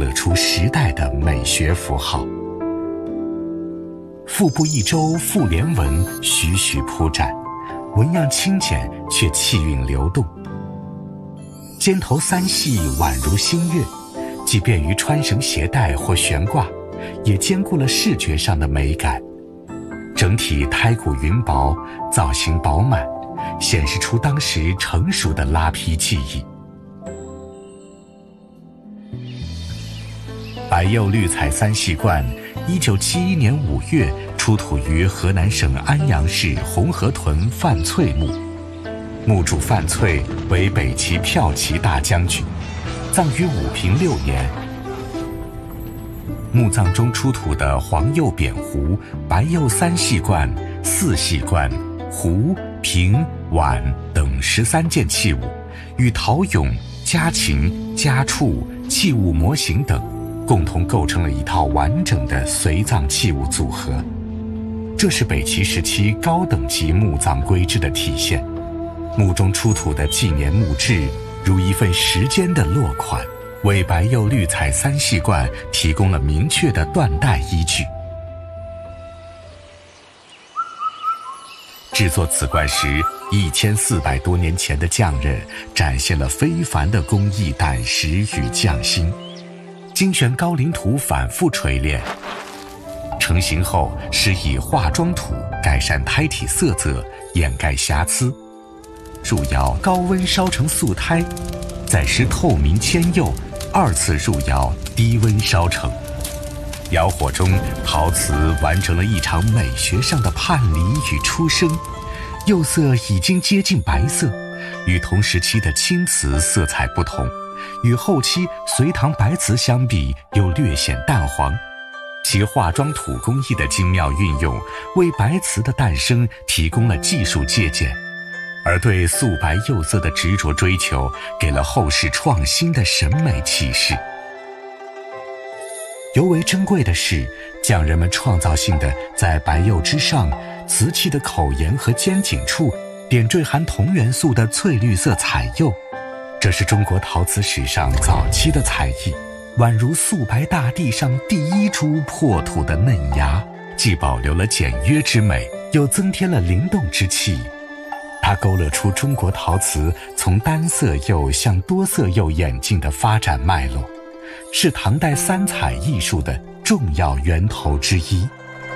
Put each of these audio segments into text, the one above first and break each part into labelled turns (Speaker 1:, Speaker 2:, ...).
Speaker 1: 勒出时代的美学符号。腹部一周妇联纹徐徐铺展，纹样轻简却气韵流动。肩头三系宛如新月，既便于穿绳携带或悬挂，也兼顾了视觉上的美感。整体胎骨匀薄，造型饱满，显示出当时成熟的拉坯技艺。白釉绿彩三系冠，1971年5月出土于河南省安阳市红河屯范翠墓。墓主范翠为北齐骠骑大将军，葬于武平6年。墓葬中出土的黄釉扁壶、白釉三系冠、四系冠、壶、瓶、碗等13件器物，与陶俑、家禽、家畜、器物模型等共同构成了一套完整的随葬器物组合。这是北齐时期高等级墓葬规制的体现。墓中出土的纪年墓志，如一份时间的落款，为白釉绿彩三系冠提供了明确的断代依据。制作此冠时，1400多年前的匠人展现了非凡的工艺胆识与匠心，精选高岭土反复锤炼，成型后施以化妆土改善胎体色泽，掩盖瑕疵。入窑高温烧成素胎，再施透明铅釉，二次入窑低温烧成。窑火中，陶瓷完成了一场美学上的叛离与出生，釉色已经接近白色，与同时期的青瓷色彩不同，与后期隋唐白瓷相比又略显淡黄。其化妆土工艺的精妙运用，为白瓷的诞生提供了技术借鉴，而对素白釉色的执着追求，给了后世创新的审美启示。尤为珍贵的是，匠人们创造性地在白釉之上，瓷器的口沿和尖颈处点缀含铜元素的翠绿色彩釉，这是中国陶瓷史上早期的彩艺，宛如素白大地上第一株破土的嫩芽，既保留了简约之美，又增添了灵动之气。它勾勒出中国陶瓷从单色釉向多色釉演进的发展脉络，是唐代三彩艺术的重要源头之一。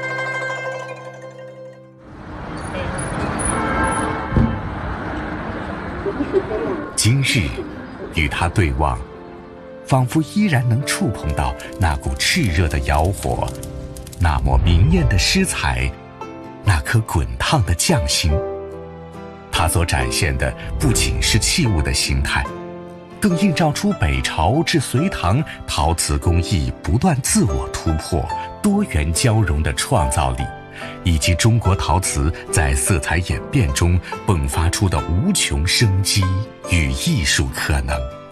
Speaker 1: 今日与它对望，仿佛依然能触碰到那股炽热的窑火，那抹明艳的诗彩，那颗滚烫的匠心。它所展现的不仅是器物的形态，更映照出北朝至隋唐陶瓷工艺不断自我突破、多元交融的创造力，以及中国陶瓷在色彩演变中迸发出的无穷生机与艺术可能。